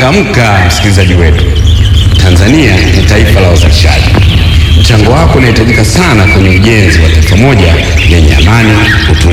Changamka msikilizaji wetu. Tanzania ni taifa la uzalishaji. Mchango wako unahitajika sana kwenye ujenzi wa taifa moja lenye amani, utulivu